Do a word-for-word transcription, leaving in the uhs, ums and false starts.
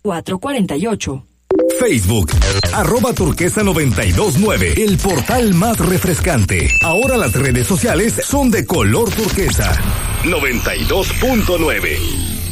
cuatro cuatro ocho. Facebook, arroba turquesa noventa y dos nueve, el portal más refrescante. Ahora las redes sociales son de color turquesa. noventa y dos punto nueve.